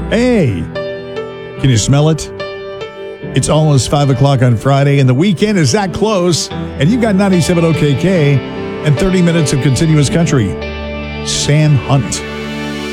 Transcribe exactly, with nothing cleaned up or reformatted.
Hey, can you smell it? It's almost five o'clock on Friday, and the weekend is that close, and you've got ninety-seven O K K and thirty minutes of continuous country. Sam Hunt.